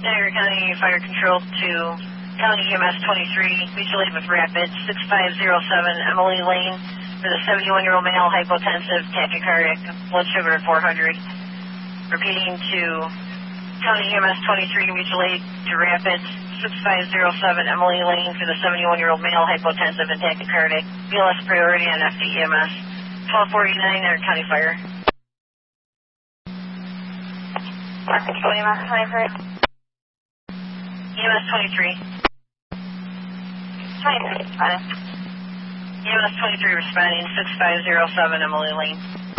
Niagara County Fire Control to County EMS 23, mutual aid with Rapid 6507 Emily Lane for the 71-year-old male, hypotensive, tachycardic, blood sugar at 400. Repeating to County EMS 23, mutual aid to Rapid 6507 Emily Lane for the 71-year-old male, hypotensive and tachycardic, BLS priority on FDEMS 1249 Niagara County Fire. EMS 23. EMS 23. 23 responding. EMS 23 responding 6507 Emily Lane.